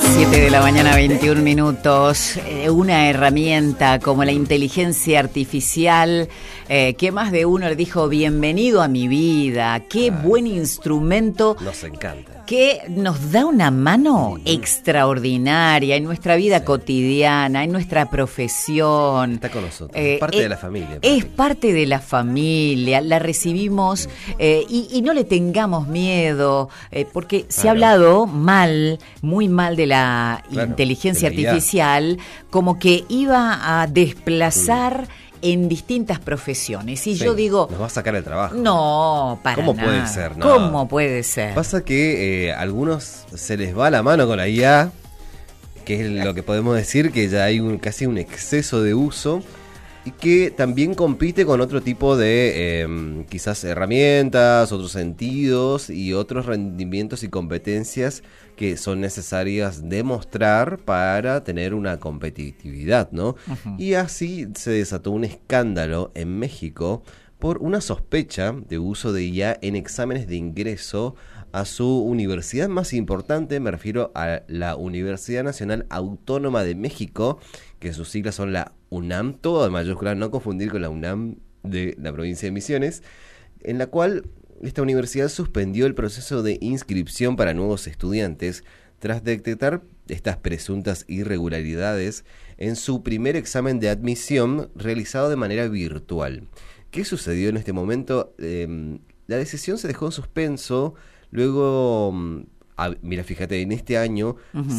7 de la mañana, 21 minutos. Una herramienta como la inteligencia artificial, que más de uno le dijo bienvenido a mi vida. Qué buen instrumento. Nos encanta. Que nos da una mano extraordinaria en nuestra vida cotidiana, en nuestra profesión. Está con nosotros, es parte de la familia. Es parte de la familia, la recibimos y no le tengamos miedo, porque se ha hablado mal, muy mal de la inteligencia artificial, como que iba a desplazar en distintas profesiones. Y yo digo... Nos va a sacar el trabajo. No, para ¿Cómo nada. puede ser? No. ¿Cómo puede ser? Pasa que a algunos se les va la mano con la IA, que es lo que podemos decir que ya hay casi un exceso de uso y que también compite con otro tipo de quizás herramientas, otros sentidos y otros rendimientos y competencias que son necesarias demostrar para tener una competitividad, ¿no? Uh-huh. Y así se desató un escándalo en México por una sospecha de uso de IA en exámenes de ingreso a su universidad más importante. Me refiero a la Universidad Nacional Autónoma de México, que sus siglas son la UNAM, todo en mayúsculas, no confundir con la UNAM de la provincia de Misiones, en la cual esta universidad suspendió el proceso de inscripción para nuevos estudiantes tras detectar estas presuntas irregularidades en su primer examen de admisión realizado de manera virtual. ¿Qué sucedió en este momento? La decisión se dejó en suspenso. Luego, mira, fíjate, en este año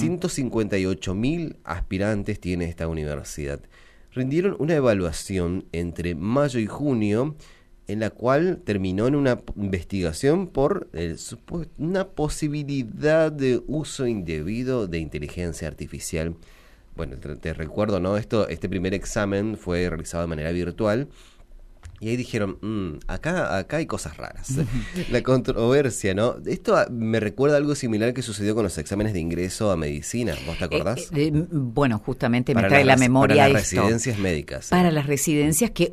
158.000 aspirantes tiene esta universidad. Rindieron una evaluación entre mayo y junio, en la cual terminó en una investigación por una posibilidad de uso indebido de inteligencia artificial. Bueno, te recuerdo, ¿no? Este primer examen fue realizado de manera virtual. Y ahí dijeron, acá hay cosas raras. La controversia, ¿no? Esto me recuerda algo similar que sucedió con los exámenes de ingreso a medicina. ¿Vos te acordás? Bueno, justamente me trae la memoria para las esto. residencias médicas. Para las residencias que